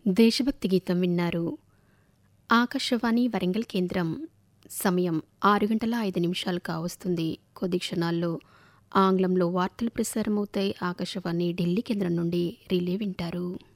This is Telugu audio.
దేశభక్తి గీతం విన్నారు. ఆకాశవాణి వరంగల్ కేంద్రం. సమయం 6:05 కావస్తుంది. కొద్ది క్షణాల్లో ఆంగ్లంలో వార్తలు ప్రసారమవుతాయి. ఆకాశవాణి ఢిల్లీ కేంద్రం నుండి రిలే వింటారు.